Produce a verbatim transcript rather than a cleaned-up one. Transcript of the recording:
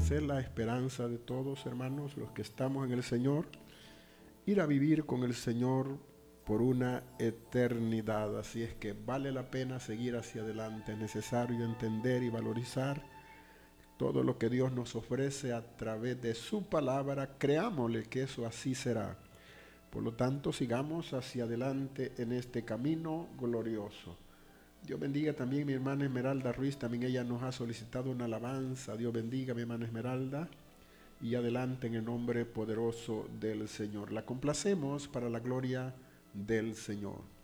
ser la esperanza de todos, hermanos, los que estamos en el Señor, ir a vivir con el Señor por una eternidad. Así es que vale la pena seguir hacia adelante. Es necesario entender y valorizar todo lo que Dios nos ofrece a través de su palabra. Creámosle que eso así será. Por lo tanto, sigamos hacia adelante en este camino glorioso. Dios bendiga también a mi hermana Esmeralda Ruiz. También ella nos ha solicitado una alabanza. Dios bendiga a mi hermana Esmeralda. Y adelante en el nombre poderoso del Señor. La complacemos para la gloria del Señor.